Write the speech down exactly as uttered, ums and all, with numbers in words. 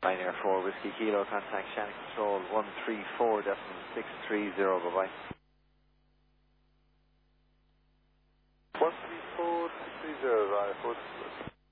Ryanair four Whiskey Kilo, contact Shannon Control one three four decimal six three zero, bye bye. one three four six three zero, Ryanair four.